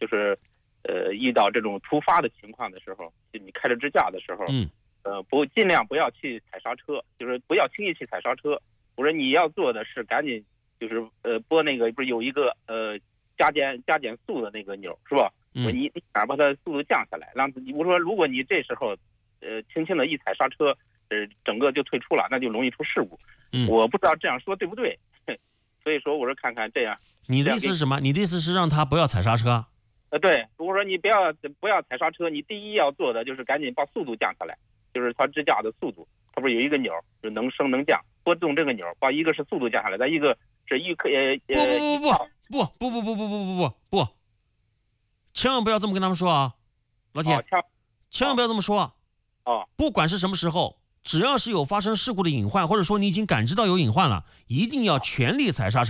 就是遇到这种突发的情况的时候，就你开着支架的时候，尽量不要去踩刹车，就是不要轻易去踩刹车。我说你要做的是赶紧就是拨那个不是有一个加减速的那个钮是吧？你哪把它速度降下来，让自己我说如果你这时候轻轻的一踩刹车，整个就退出了，那就容易出事故。我不知道这样说对不对，所以说我说看看这样。 你的意思是什么？你的意思是让他不要踩刹车？ 对，我说你不要踩刹车，你第一要做的就是赶紧把速度降下来，就是它支架的速度，它不是有一个钮，就能升能降，拨动这个钮，把一个是速度降下来，再一个是不，千万不要这么跟他们说啊，老铁，千万不要这么说。不管是什么时候，只要是有发生事故的隐患，或者说你已经感知到有隐患了，一定要全力踩刹车。